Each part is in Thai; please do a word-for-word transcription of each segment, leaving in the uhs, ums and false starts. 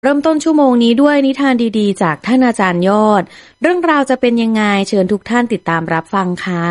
เริ่มต้นชั่วโมงนี้ด้วยนิทานดีๆจากท่านอาจารย์ยอดเรื่องราวจะเป็นยังไงเชิญทุกท่านติดตามรับฟังค่ะ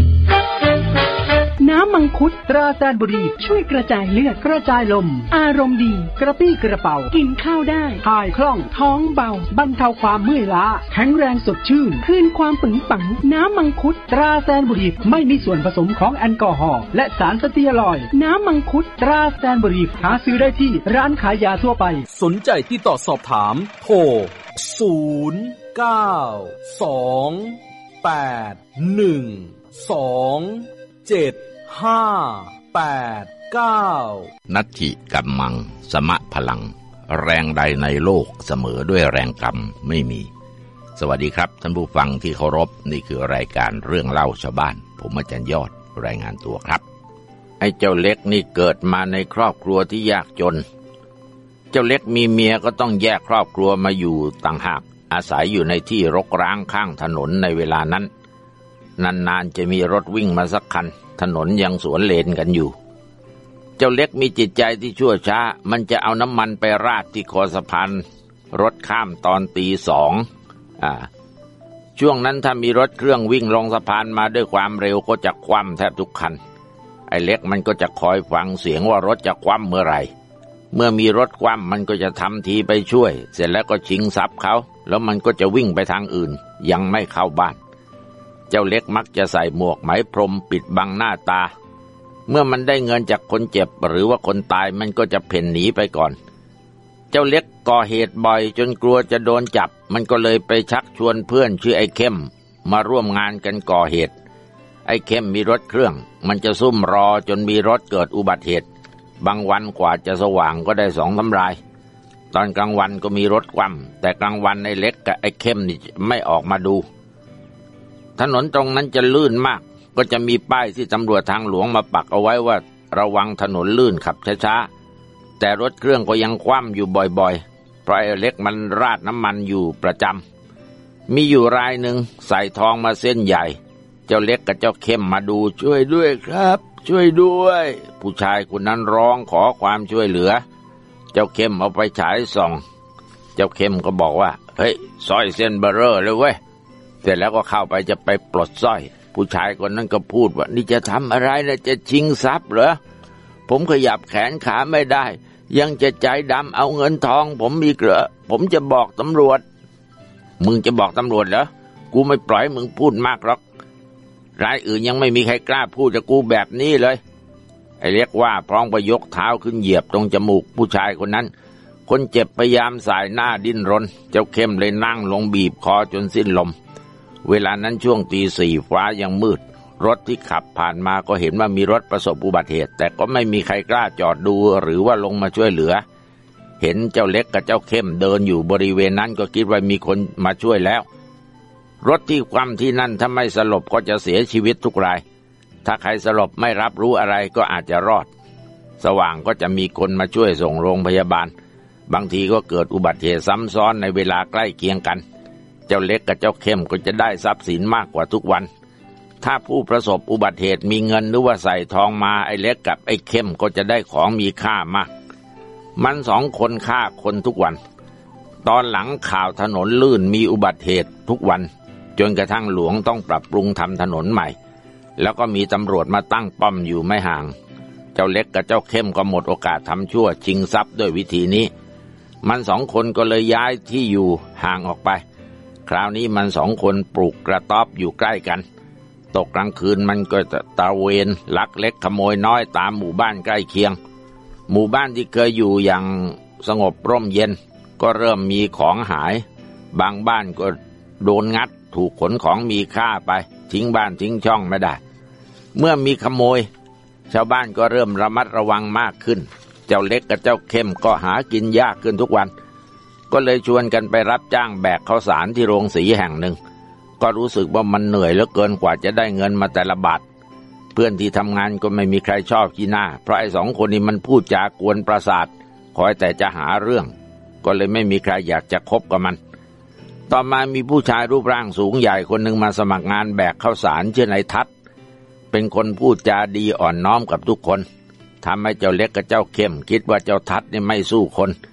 น้ำมังคุดตราแซนบุรีช่วยกระจายเลือดกระจายลมอารมณ์ดีกระปี้กระเป๋ากินข้าวได้ถ่ายคล่องท้องเบาบรรเทาความเมื่อยล้าแข็งแรงสดชื่นคืนความปึงปังน้ำมังคุดตราแซนบุรีไม่มีส่วนผสมของแอลกอฮอล์และสารสเตียรอยด์น้ำมังคุดตราแซนบุรีหาซื้อได้ที่ร้านขายยาทั่วไปสนใจติดต่อสอบถามโทรศูนย์ เก้า สอง แปด หนึ่ง สอง เจ็ดห้า แปด เก้านัตถิกัมมังสมะพลังแรงใดในโลกเสมอด้วยแรงกรรมไม่มีสวัสดีครับท่านผู้ฟังที่เคารพนี่คือรายการเรื่องเล่าชาวบ้านผมอาจารย์ยอดรายงานตัวครับไอ้เจ้าเล็กนี่เกิดมาในครอบครัวที่ยากจนเจ้าเล็กมีเมียก็ต้องแยกครอบครัวมาอยู่ต่างหากอาศัยอยู่ในที่รกร้างข้างถนนในเวลานั้นนานๆจะมีรถวิ่งมาสักคันถนนยังสวนเลนกันอยู่เจ้าเล็กมีจิตใจที่ชั่วช้ามันจะเอาน้ำมันไปราดที่คอสะพานรถข้ามตอนตีสองอ่าช่วงนั้นถ้ามีรถเครื่องวิ่งลงสะพานมาด้วยความเร็วก็จะคว่ำแทบทุกคันไอ้เล็กมันก็จะคอยฟังเสียงว่ารถจะคว่ำเมื่อไหร่เมื่อมีรถคว่ำมันก็จะทำทีไปช่วยเสร็จแล้วก็ชิงทรัพย์เขาแล้วมันก็จะวิ่งไปทางอื่นยังไม่เข้าบ้านเจ้าเล็กมักจะใส่หมวกไหมพรมปิดบังหน้าตาเมื่อมันได้เงินจากคนเจ็บหรือว่าคนตายมันก็จะเพ่นหนีไปก่อนเจ้าเล็กก่อเหตุบ่อยจนกลัวจะโดนจับมันก็เลยไปชักชวนเพื่อนชื่อไอ้เข้มมาร่วมงานกันก่อเหตุไอ้เข้มมีรถเครื่องมันจะซุ่มรอจนมีรถเกิดอุบัติเหตุบางวันกว่าจะสว่างก็ได้สองสามรายตอนกลางวันก็มีรถคว่ำแต่กลางวันไอ้เล็กกับไอ้เข้มนี่ไม่ออกมาดูถนนตรงนั้นจะลื่นมากก็จะมีป้ายที่ตำรวจทางหลวงมาปักเอาไว้ว่าระวังถนนลื่นขับช้าๆแต่รถเครื่องก็ยังคว่ำอยู่บ่อยๆเพราะไอ้เล็กมันราดน้ำมันอยู่ประจำมีอยู่รายหนึ่งใส่ทองมาเส้นใหญ่เจ้าเล็กกับเจ้าเข้มมาดูช่วยด้วยครับช่วยด้วยผู้ชายคนนั้นร้องขอความช่วยเหลือเจ้าเข้มเอาไปฉายส่องเจ้าเข้มก็บอกว่าเฮ้ยสร้อยเส้นเบอเร่อเลยเว้ยเสร็จแล้วก็เข้าไปจะไปปลดสร้อยผู้ชายคนนั้นก็พูดว่านี่จะทำอะไรนะจะชิงทรัพย์เหรอผมขยับแขนขาไม่ได้ยังจะใจดำเอาเงินทองผมมีเหรอผมจะบอกตำรวจมึงจะบอกตำรวจเหรอกูไม่ปล่อยมึงพูดมากหรอกรายอื่นยังไม่มีใครกล้าพูดกับกูแบบนี้เลยไอ้เรียกว่าพร้อมไปยกเท้าขึ้นเหยียบตรงจมูกผู้ชายคนนั้นคนเจ็บพยายามสายหน้าดิ้นรนเจ้าเข้มเลยนั่งลงบีบคอจนสิ้นลมเวลานั้นช่วงตีสี่ฟ้ายังมืดรถที่ขับผ่านมาก็เห็นว่ามีรถประสบอุบัติเหตุแต่ก็ไม่มีใครกล้าจอดดูหรือว่าลงมาช่วยเหลือเห็นเจ้าเล็กกับเจ้าเข้มเดินอยู่บริเวณนั้นก็คิดว่ามีคนมาช่วยแล้วรถที่คว่ำที่นั่นถ้าไม่สลบก็จะเสียชีวิตทุกรายถ้าใครสลบไม่รับรู้อะไรก็อาจจะรอดสว่างก็จะมีคนมาช่วยส่งโรงพยาบาลบางทีก็เกิดอุบัติเหตุซ้ำซ้อนในเวลาใกล้เคียงกันเจ้าเล็กกับเจ้าเข้มก็จะได้ทรัพย์สินมากกว่าทุกวันถ้าผู้ประสบอุบัติเหตุมีเงินหรือว่าใส่ทองมาไอ้เล็กกับไอ้เข้มก็จะได้ของมีค่ามากมันสองคนฆ่าคนทุกวันตอนหลังข่าวถนนลื่นมีอุบัติเหตุทุกวันจนกระทั่งหลวงต้องปรับปรุงทำถนนใหม่แล้วก็มีตำรวจมาตั้งป้อมอยู่ไม่ห่างเจ้าเล็กกับเจ้าเข้มก็หมดโอกาสทำชั่วชิงทรัพย์ด้วยวิธีนี้มันสองคนก็เลยย้ายที่อยู่ห่างออกไปคราวนี้มันสองคนปลูกกระต๊อบอยู่ใกล้กันตกกลางคืนมันก็จะตระเวนลักเล็กขโมยน้อยตามหมู่บ้านใกล้เคียงหมู่บ้านที่เคยอยู่อย่างสงบร่มเย็นก็เริ่มมีของหายบางบ้านก็โดนงัดถูกขนของมีค่าไปทิ้งบ้านทิ้งช่องไม่ได้เมื่อมีขโมยชาวบ้านก็เริ่มระมัดระวังมากขึ้นเจ้าเล็กกับเจ้าเข้มก็หากินยากขึ้นทุกวันก็เลยชวนกันไปรับจ้างแบกข้าวสารที่โรงสีแห่งหนึ่งก็รู้สึกว่ามันเหนื่อยเหลือเกินกว่าจะได้เงินมาแต่ละบาทเพื่อนที่ทำงานก็ไม่มีใครชอบขี้หน้าเพราะไอ้สองคนนี้มันพูดจากวนประสาทคอยแต่จะหาเรื่องก็เลยไม่มีใครอยากจะคบกับมันต่อมามีผู้ชายรูปร่างสูงใหญ่คนหนึ่งมาสมัครงานแบกข้าวสารชื่อนายทัศน์เป็นคนพูดจาดีอ่อนน้อมกับทุกคนทำให้เจ้าเล็กกับเจ้าเข้มคิดว่าเจ้าทัศน์นี่ไม่สู้คน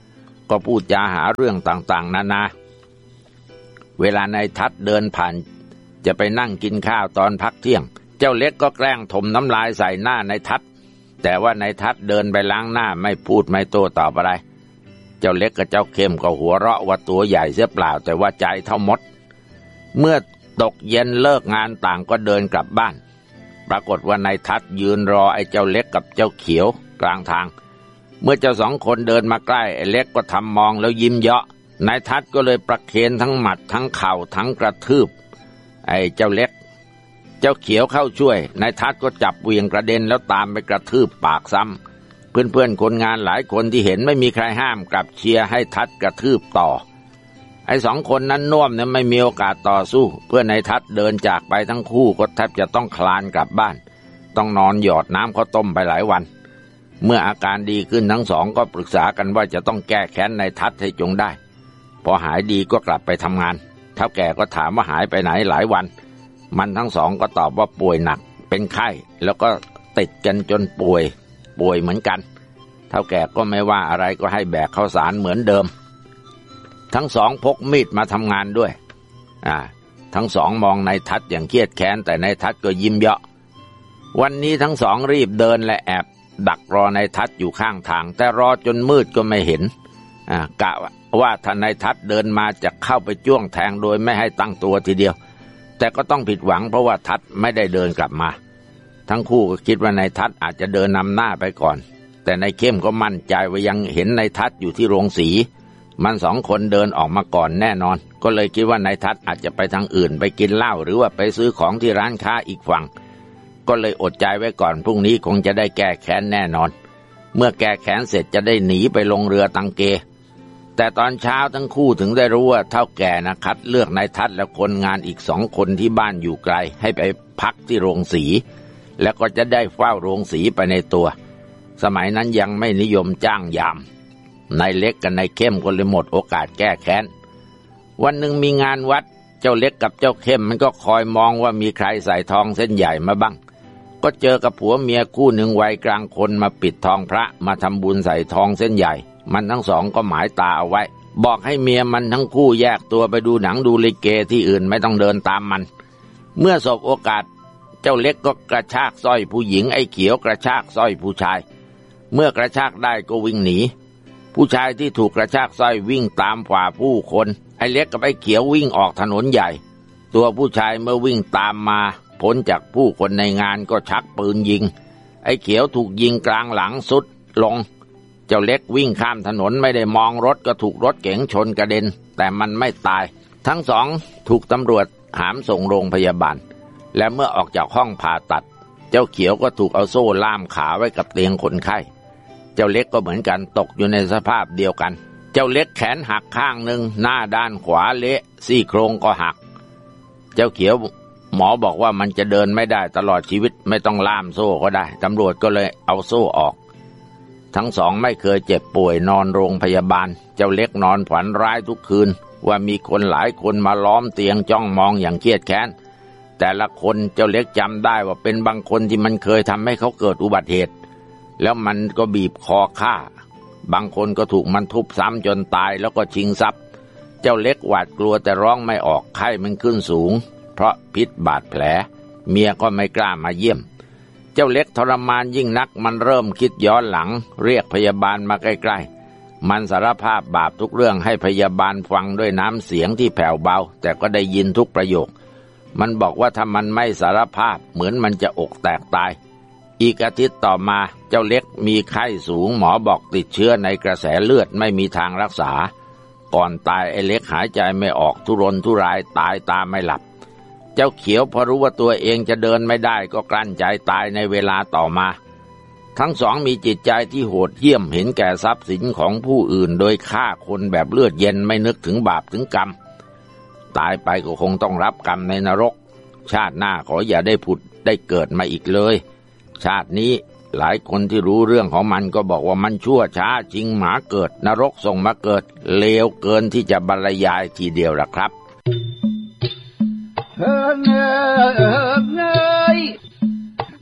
ก็พูดจาหาเรื่องต่างๆนานาเวลานายทัดเดินผ่านจะไปนั่งกินข้าวตอนพักเที่ยงเจ้าเล็กก็แกล้งถมน้ำลายใส่หน้านายทัดแต่ว่านายทัดเดินไปล้างหน้าไม่พูดไม่โต้ตอบอะไรเจ้าเล็กกับเจ้าเข้มก็หัวเราะว่าตัวใหญ่เสียเปล่าแต่ว่าใจเท่ามดเมื่อตกเย็นเลิกงานต่างก็เดินกลับบ้านปรากฏว่านายทัดยืนรอไอ้เจ้าเล็กกับเจ้าเขียวกลางทางเมื่อเจ้าสองคนเดินมาใกล้ไอ้เล็กก็ทำมองแล้วยิ้มเยาะนายทัดก็เลยประเคนทั้งหมัดทั้งเข่าทั้งกระทืบไอ้เจ้าเล็กเจ้าเขียวเข้าช่วยนายทัดก็จับเหวี่ยงกระเด็นแล้วตามไปกระทืบปากซ้ำเพื่อนๆคนงานหลายคนที่เห็นไม่มีใครห้ามกลับเชียร์ให้ทัดกระทืบต่อไอ้สองคนนั้นน่วมเนี่ยไม่มีโอกาสต่อสู้เพื่อนายทัดเดินจากไปทั้งคู่ก็แทบจะต้องคลานกลับบ้านต้องนอนหยอดน้ำข้าวต้มไปหลายวันเมื่ออาการดีขึ้นทั้งสองก็ปรึกษากันว่าจะต้องแก้แค้นนายทัดให้จงได้พอหายดีก็กลับไปทำงานเฒ่าแก่ก็ถามว่าหายไปไหนหลายวันมันทั้งสองก็ตอบว่าป่วยหนักเป็นไข้แล้วก็ติดกันจนป่วยป่วยเหมือนกันเฒ่าแก่ก็ไม่ว่าอะไรก็ให้แบกข้าวสารเหมือนเดิมทั้งสองพกมีดมาทำงานด้วยอ่าทั้งสองมองนายทัดอย่างเครียดแค้นแต่นายทัดก็ยิ้มเยาะวันนี้ทั้งสองรีบเดินและแอบดักรอนายทัดอยู่ข้างทางแต่รอจนมืดก็ไม่เห็นอ่ากะว่าถ้านายทัดเดินมาจะเข้าไปจ้วงแทงโดยไม่ให้ตั้งตัวทีเดียวแต่ก็ต้องผิดหวังเพราะว่าทัดไม่ได้เดินกลับมาทั้งคู่ก็คิดว่านายทัดอาจจะเดินนำหน้าไปก่อนแต่นายเข้มก็มั่นใจว่ายังเห็นนายทัดอยู่ที่โรงสีมันสองคนเดินออกมาก่อนแน่นอนก็เลยคิดว่านายทัดอาจจะไปทางอื่นไปกินเหล้าหรือว่าไปซื้อของที่ร้านค้าอีกฝั่งก็เลยอดใจไว้ก่อนพรุ่งนี้คงจะได้แก้แค้นแน่นอนเมื่อแก้แค้นเสร็จจะได้หนีไปลงเรือตังเกแต่ตอนเช้าทั้งคู่ถึงได้รู้ว่าเฒ่าแก่นะคัดเลือกนายทัดและคนงานอีกสองคนที่บ้านอยู่ไกลให้ไปพักที่โรงสีแล้วก็จะได้เฝ้าโรงสีไปในตัวสมัยนั้นยังไม่นิยมจ้างยามนายเล็กกับนายเข้มก็เลยหมดโอกาสแก้แค้นวันหนึ่งมีงานวัดเจ้าเล็กกับเจ้าเข้มมันก็คอยมองว่ามีใครใส่ทองเส้นใหญ่มาบ้างก็เจอกับผัวเมียคู่หนึ่งวัยกลางคนมาปิดทองพระมาทำบุญใส่ทองเส้นใหญ่มันทั้งสองก็หมายตาเอาไว้บอกให้เมียมันทั้งคู่แยกตัวไปดูหนังดูลิเกที่อื่นไม่ต้องเดินตามมันเมื่อสบโอกาสเจ้าเล็กก็กระชากสร้อยผู้หญิงไอ้เขียวกระชากสร้อยผู้ชายเมื่อกระชากได้ก็วิ่งหนีผู้ชายที่ถูกกระชากสร้อยวิ่งตามฝ่าผู้คนไอ้เล็กกับไอ้เขียววิ่งออกถนนใหญ่ตัวผู้ชายเมื่อวิ่งตามมาพ้นจากผู้คนในงานก็ชักปืนยิงไอ้เขียวถูกยิงกลางหลังสุดลงเจ้าเล็กวิ่งข้ามถนนไม่ได้มองรถก็ถูกรถเก๋งชนกระเด็นแต่มันไม่ตายทั้งสองถูกตำรวจหามส่งโรงพยาบาลและเมื่อออกจากห้องผ่าตัดเจ้าเขียวก็ถูกเอาโซ่ล่ามขาไว้กับเตียงคนไข้เจ้าเล็กก็เหมือนกันตกอยู่ในสภาพเดียวกันเจ้าเล็กแขนหักข้างหนึ่งหน้าด้านขวาเละซี่โครงก็หักเจ้าเขียวหมอบอกว่ามันจะเดินไม่ได้ตลอดชีวิตไม่ต้องล่ามโซ่ก็ได้ตำรวจก็เลยเอาโซ่ออกทั้งสองไม่เคยเจ็บป่วยนอนโรงพยาบาลเจ้าเล็กนอนฝันร้ายทุกคืนว่ามีคนหลายคนมาล้อมเตียงจ้องมองอย่างเครียดแค้นแต่ละคนเจ้าเล็กจำได้ว่าเป็นบางคนที่มันเคยทำให้เขาเกิดอุบัติเหตุแล้วมันก็บีบคอฆ่าบางคนก็ถูกมันทุบซ้ำจนตายแล้วก็ชิงทรัพย์เจ้าเล็กหวาดกลัวแต่ร้องไม่ออกไข้มันขึ้นสูงเพราะพิษบาดแผลเมียก็ไม่กล้ามาเยี่ยมเจ้าเล็กทรมานยิ่งนักมันเริ่มคิดย้อนหลังเรียกพยาบาลมาใกล้ๆมันสารภาพบาปทุกเรื่องให้พยาบาลฟังด้วยน้ำเสียงที่แผ่วเบาแต่ก็ได้ยินทุกประโยคมันบอกว่าถ้ามันไม่สารภาพเหมือนมันจะอกแตกตายอีกอาทิตย์ต่อมาเจ้าเล็กมีไข้สูงหมอบอกติดเชื้อในกระแสเลือดไม่มีทางรักษาก่อนตายไอ้เล็กหายใจไม่ออกทุรนทุรายตายตาไม่หลับเจ้าเขียวพอรู้ว่าตัวเองจะเดินไม่ได้ก็กลั้นใจตายในเวลาต่อมาทั้งสองมีจิตใจที่โหดเหี้ยมเห็นแก่ทรัพย์สินของผู้อื่นโดยฆ่าคนแบบเลือดเย็นไม่นึกถึงบาปถึงกรรมตายไปก็คงต้องรับกรรมในนรกชาติหน้าขออย่าได้ผุดได้เกิดมาอีกเลยชาตินี้หลายคนที่รู้เรื่องของมันก็บอกว่ามันชั่วช้าจริงหมาเกิดนรกส่งมาเกิดเลวเกินที่จะบรรยายทีเดียวล่ะครับเฮ้ยเฮ้ย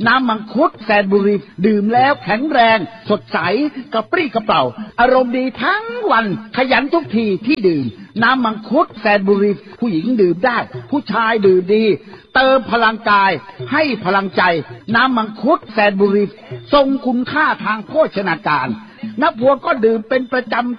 น้ำมังคุดแสนบุรีดื่มแล้วแข็งแรงสดใสกระปรี้กระเปร่าอารมณ์ดีทั้งวันขยันทุกทีที่ดื่มน้ำมังคุดแสนบุรีผู้หญิงดื่มได้ผู้ชายดื่มดีเติมพลังกายให้พลังใจน้ำมังคุดแสนบุรีทรงคุณค่าทางโภชนาการนักพวงก็ดื่มเป็นประจำ